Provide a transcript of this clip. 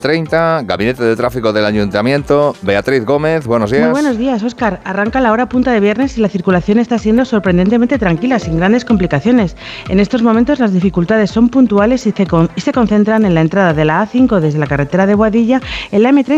30, Gabinete de Tráfico del Ayuntamiento. Beatriz Gómez, buenos días. Muy buenos días, Óscar. Arranca la hora punta de viernes y la circulación está siendo sorprendentemente tranquila, sin grandes complicaciones. En estos momentos las dificultades son puntuales y se concentran en la entrada de la A5 desde la carretera de Boadilla, en la M30